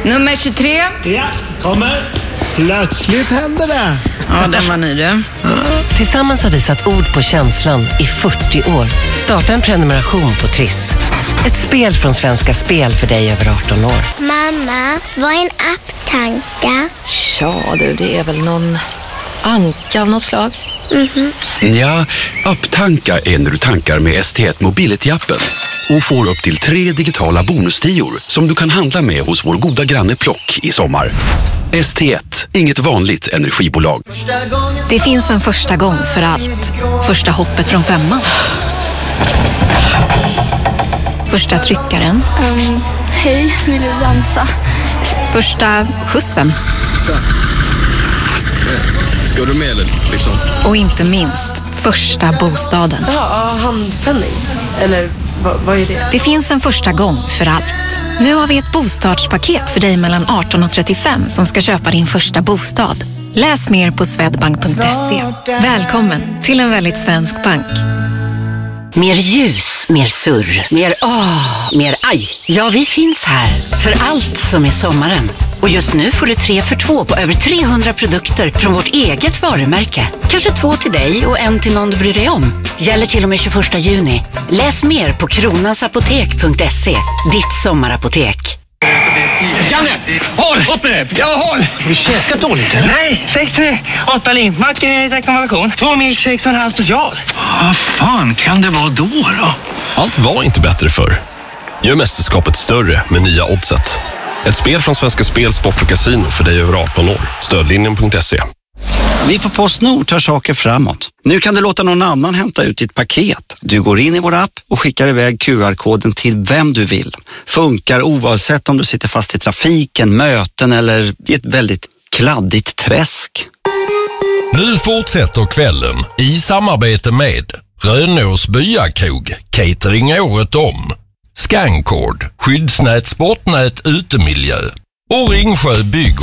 Nummer 23. Ja, kommer. Plötsligt händer det. Ja, den var ny du. Tillsammans har vi satt ord på känslan i 40 år. Starta en prenumeration på Triss. Ett spel från Svenska Spel för dig över 18 år. Mamma, vad är en apptanka? Ja du, det är väl någon anka av något slag. Ja, apptanka är när du tankar med ST1 Mobility-appen och får upp till 3 digitala bonustior som du kan handla med hos vår goda granne Plock i sommar. ST1, inget vanligt energibolag. Det finns en första gång för allt. Första hoppet från 5:an. Första tryckaren. Hej, vill du dansa? Första skjutsen. Så. Ska du med liksom? Och inte minst, första bostaden. Ja, handpenning. Eller vad är det? Det finns en första gång för allt. Nu har vi ett bostadspaket för dig mellan 18 och 35 som ska köpa din första bostad. Läs mer på swedbank.se. Välkommen till en väldigt svensk bank. Mer ljus, mer surr, mer mer aj. Ja, vi finns här för allt som är sommaren. Och just nu får du 3 för 2 på över 300 produkter från vårt eget varumärke. Kanske 2 till dig och 1 till någon du bryr dig om. Gäller till och med 21 juni. Läs mer på kronansapotek.se. Ditt sommarapotek. Janne, håll! Upp med det! Ja, håll! Har du käkat dåligt eller? Nej, 6-8 limpmackor i rekommendation. 2 milkshakes och en halv special. Vad fan kan det vara då? Allt var inte bättre förr. Gör mästerskapet större med nya Oddset. Ett spel från Svenska Spel, Sport och Casino för dig över 18 år. Stödlinjen.se. Vi på PostNord tar saker framåt. Nu kan du låta någon annan hämta ut ditt paket. Du går in i vår app och skickar iväg QR-koden till vem du vill. Funkar oavsett om du sitter fast i trafiken, möten eller i ett väldigt kladdigt träsk. Nu fortsätter kvällen i samarbete med Rönås Byakrog, catering året om. Scancord, skyddsnät, sportnät, utemiljö och Ringsjö Bygg.